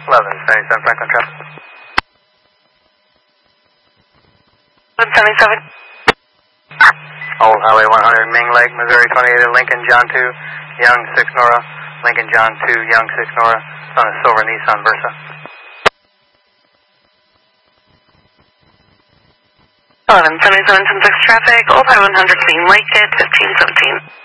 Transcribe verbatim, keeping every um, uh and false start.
eleven seventy-seven Franklin traffic. eleven seventy-seven. Old Highway one hundred, Ming Lake, Missouri twenty-eight, Lincoln John two, Young six Nora, Lincoln John two, Young six Nora, it's on a silver Nissan Versa. eleven seventy-seven ten six traffic, Old Highway one hundred, Clean Lake, at fifteen seventeen.